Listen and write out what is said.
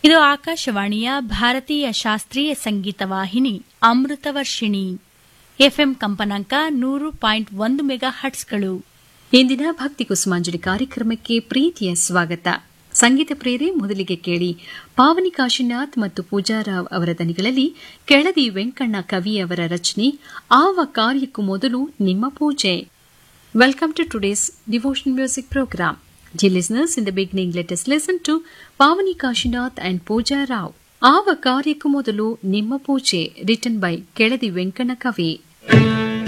ಇದು ಆಕಾಶವಾಣಿಯ ಭಾರತೀಯ ಶಾಸ್ತ್ರೀಯ ಸಂಗೀತ ವಾಹಿನಿ ಅಮೃತವರ್ಷಿಣಿ ಎಫ್ಎಂ ಕಂಪನಾಂಕ 100.1 ಮೆಗಾ ಹರ್ಟ್ಸ್ಗಳು. ಇಂದಿನ ಭಕ್ತಿ ಕುಸುಮಾಂಜಲಿ ಕಾರ್ಯಕ್ರಮಕ್ಕೆ ಪ್ರೀತಿಯ ಸ್ವಾಗತ. ಸಂಗೀತ ಪ್ರೇರೆ ಮೊದಲಿಗೆ ಕೇಳಿ ಪಾವನಿ ಕಾಶಿನಾಥ್ ಮತ್ತು ಪೂಜಾರಾವ್ ಅವರ ದನಿಗಳಲ್ಲಿ ಕೆಳದಿ ವೆಂಕಣ್ಣ ಕವಿಯವರ ರಚನೆ ಆವ ಕಾರ್ಯಕ್ಕೂ ಮೊದಲು ನಿಮ್ಮ ಪೂಜೆ. Welcome to today's devotional music program. Dear listeners, in the beginning, let us listen to Pavani Kashinath and Pooja Rao. Ava Karyaku Modalu Nimma Pooje, written by Keladi Venkana Kavi.